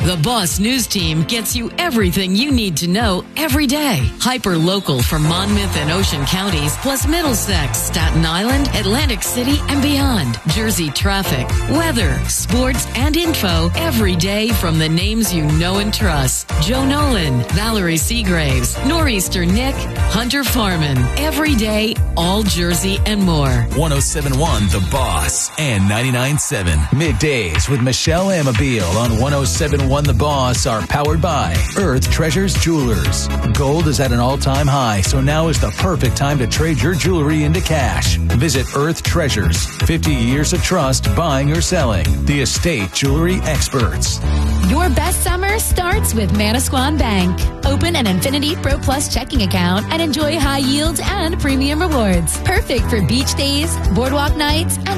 The Boss News Team gets you everything you need to know every day. Hyper local for Monmouth and Ocean counties, plus Middlesex, Staten Island, Atlantic City, and beyond. Jersey traffic, weather, sports, and info every day from the names you know and trust. Joe Nolan, Valerie Seagraves, Nor'easter Nick, Hunter Farman. Every day, all Jersey and more. 107.1 The Boss and 99.7 Middays with Michelle Amabile on 107.1 The Boss are powered by Earth Treasures Jewelers. Gold is at an all-time high, so now is the perfect time to trade your jewelry into cash. Visit Earth Treasures. 50 years of trust buying or selling. The estate jewelry experts. Your best summer starts with Manasquan Bank. Open an Infinity Pro Plus checking account and enjoy high yields and premium rewards. Perfect for beach days, boardwalk nights, and